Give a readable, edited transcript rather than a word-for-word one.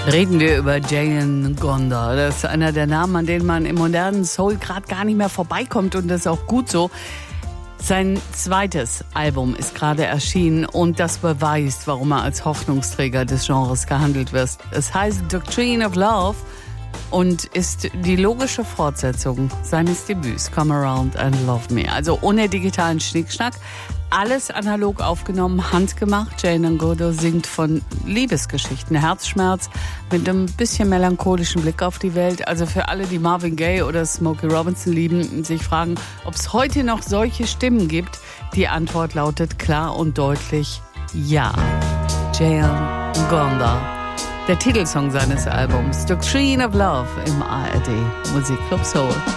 Reden wir über Jane Gonda. Das ist einer der Namen, an denen man im modernen Soul gerade gar nicht mehr vorbeikommt, und das ist auch gut so. Sein zweites Album ist gerade erschienen und das beweist, warum er als Hoffnungsträger des Genres gehandelt wird. Es heißt Doctrine of Love und ist die logische Fortsetzung seines Debüts Come Around and Love Me. Also ohne digitalen Schnickschnack, alles analog aufgenommen, handgemacht. Jane Gonda singt von Liebesgeschichten, Herzschmerz mit einem bisschen melancholischen Blick auf die Welt. Also für alle, die Marvin Gaye oder Smokey Robinson lieben und sich fragen, ob es heute noch solche Stimmen gibt, die Antwort lautet klar und deutlich ja. Jane Gonda, der Titelsong seines Albums Doctrine of Love im ARD Musikclub Soul.